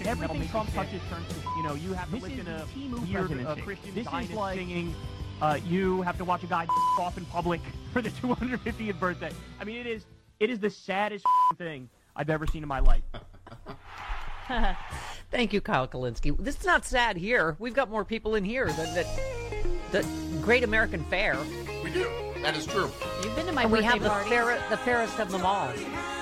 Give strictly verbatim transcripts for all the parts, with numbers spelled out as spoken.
everything Trump touches turns to, you know, you have to listen to weird uh, Christian Zionist like... singing. Uh, you have to watch a guy off in public for the two hundred fiftieth birthday. I mean, it is it is the saddest thing I've ever seen in my life. Thank you, Kyle Kulinski. This is not sad here. We've got more people in here than the, the Great American Fair. We do. That is true. You've been to my and birthday we have the, party. fair, the fairest of them all.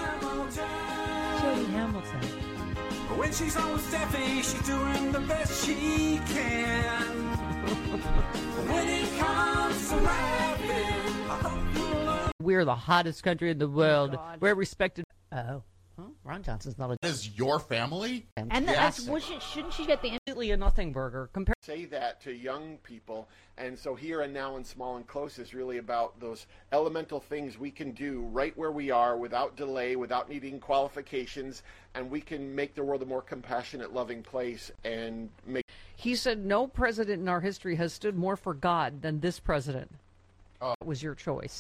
Jody Hamilton. When she's on with Steffi, she's doing the best she can. When it comes to laughing, I hope you love. We're the hottest country in the world. Oh, we're respected. Oh. Huh? Ron Johnson's not a... That is your family? And yes. that's, well, shouldn't she get the... Completely a nothing burger. Compare- Say that to young people. And so Here and Now and Small and Close is really about those elemental things we can do right where we are without delay, without needing qualifications, and we can make the world a more compassionate, loving place and make... He said, no president in our history has stood more for God than this president. Uh, It was your choice.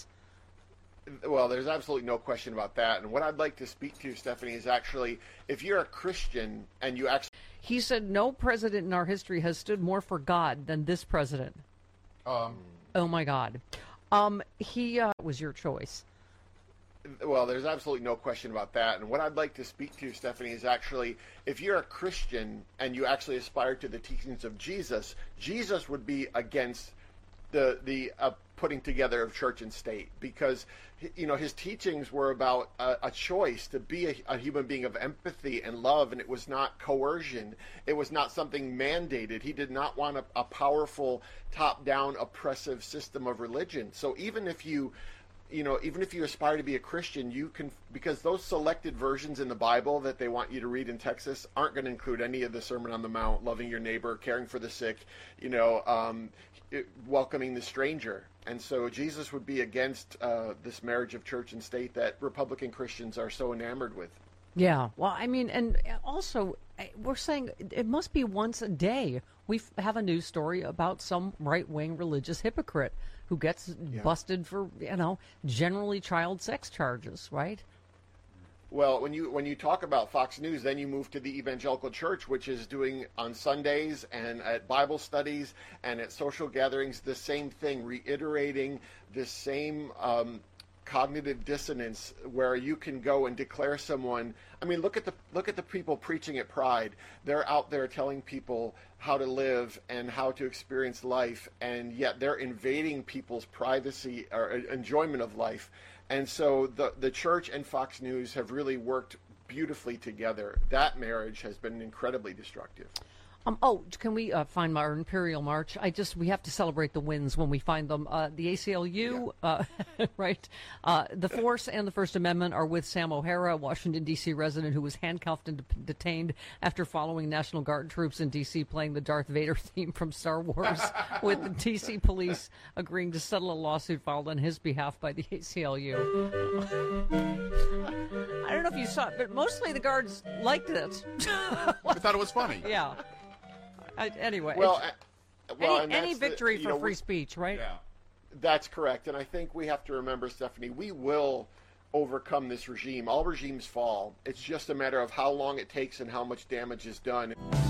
Well, there's absolutely no question about that. And what I'd like to speak to, Stephanie, is actually, if you're a Christian and you actually... He said, no president in our history has stood more for God than this president. Um. Oh, my God. Um, he uh, was your choice. Well, there's absolutely no question about that. And what I'd like to speak to, Stephanie, is actually, if you're a Christian and you actually aspire to the teachings of Jesus, Jesus would be against the the uh, putting together of church and state, because, you know, his teachings were about a, a choice to be a, a human being of empathy and love, and it was not coercion. It was not something mandated. He did not want a, a powerful, top-down, oppressive system of religion. So even if you, you know, even if you aspire to be a Christian, you can, because those selected versions in the Bible that they want you to read in Texas aren't going to include any of the Sermon on the Mount, loving your neighbor, caring for the sick, you know, um, it, welcoming the stranger. And so Jesus would be against uh, this marriage of church and state that Republican Christians are so enamored with. Yeah, well, I mean, and also, we're saying it must be once a day we have a news story about some right-wing religious hypocrite who gets yeah. busted for, you know, generally child sex charges, right? Well, when you when you talk about Fox News, then you move to the evangelical church, which is doing on Sundays and at Bible studies and at social gatherings the same thing, reiterating the same um, cognitive dissonance, where you can go and declare someone. I mean, look at the look at the people preaching at Pride. They're out there telling people how to live and how to experience life, and yet they're invading people's privacy or enjoyment of life. And so the the church and Fox News have really worked beautifully together. That marriage has been incredibly destructive. Um, oh, can we uh, find our Imperial March? I just, we have to celebrate the wins when we find them. Uh, the A C L U, yeah. uh, right? Uh, the Force and the First Amendment are with Sam O'Hara, Washington, D C resident who was handcuffed and de- detained after following National Guard troops in D C playing the Darth Vader theme from Star Wars, with the D C police agreeing to settle a lawsuit filed on his behalf by the A C L U. I don't know if you saw it, but mostly the guards liked it. I thought it was funny. Yeah. I, anyway, well, uh, well, any, any victory the, for know, free speech, right? Yeah. That's correct. And I think we have to remember, Stephanie, we will overcome this regime. All regimes fall. It's just a matter of how long it takes and how much damage is done.